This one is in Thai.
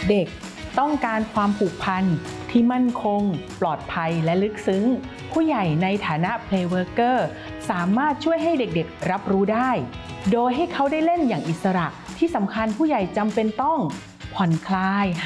เด็กต้องการความผูกพันที่มั่นคงปลอดภัยและลึกซึ้งผู้ใหญ่ในฐานะ Play Worker สามารถช่วยให้เด็กๆรับรู้ได้โดยให้เขาได้เล่นอย่างอิสระที่สำคัญผู้ใหญ่จำเป็นต้องผ่อนคลาย